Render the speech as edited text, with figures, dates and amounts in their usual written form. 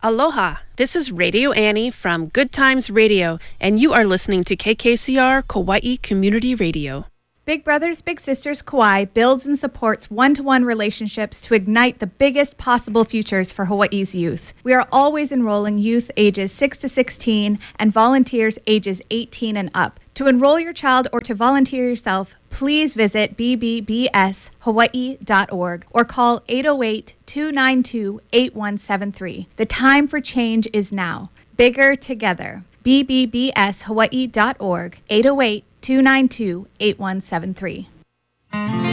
Aloha, this is Radio Annie from Good Times Radio, and you are listening to KKCR Kauai Community Radio. Big Brothers Big Sisters Kauai builds and supports one-to-one relationships to ignite the biggest possible futures for Hawaii's youth. We are always enrolling youth ages 6 to 16 and volunteers ages 18 and up. To enroll your child or to volunteer yourself, please visit bbbshawaii.org or call 808-292-8173. The time for change is now. Bigger together. bbbshawaii.org, 808-292-8173.